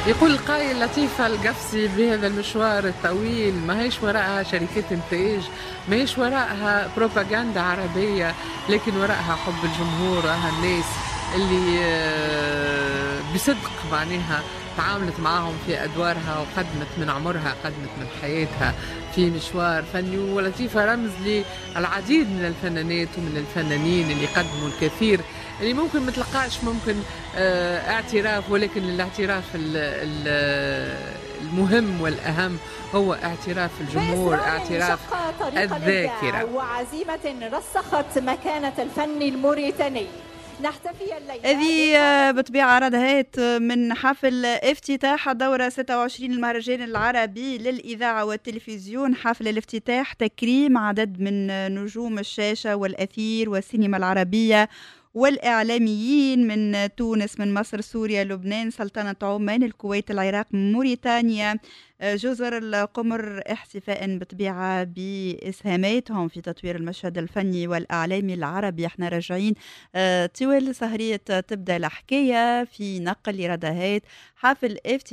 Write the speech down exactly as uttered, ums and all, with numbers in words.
يقول القائل لطيفة القفصي بهذا المشوار الطويل ما هيش وراءها شركات إنتاج، ما هيش وراءها بروباغندا عربية، لكن وراءها حب الجمهور، وراءها الناس اللي آه، بصدق معناها تعاملت معاهم في أدوارها وقدمت من عمرها، قدمت من حياتها في مشوار فني. ولطيفة رمز للعديد من الفنانات ومن الفنانين اللي قدموا الكثير، اللي ممكن ما تلقاش ممكن اه اعتراف، ولكن الاعتراف ال ال المهم والأهم هو اعتراف الجمهور، اعتراف الذاكرة. وعزيمة رسخت مكانة الفن الموريتاني. نحتفي الليلة هذه بطبيعة ردهات من حفل افتتاح الدورة ستة وعشرين المهرجان العربي للإذاعة والتلفزيون. حفل الافتتاح تكريم عدد من نجوم الشاشة والأثير والسينما العربية والإعلاميين من تونس، من مصر، سوريا، لبنان، سلطنة عمان، الكويت، العراق، موريتانيا، جزر القمر، احتفاء بطبيعة بإسهاماتهم في تطوير المشهد الفني والإعلامي العربي. احنا راجعين طوال سهرية تبدأ الحكاية في نقل ردهات حفل افتتاح